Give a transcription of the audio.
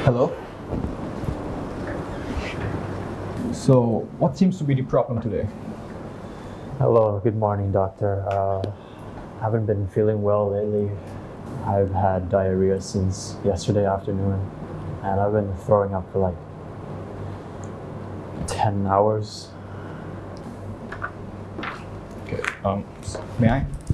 Hello? So, what seems to be the problem today? Hello, good morning, doctor. I haven't been feeling well lately. I've had diarrhea since yesterday afternoon, and I've been throwing up for like 10 hours. Okay, may I?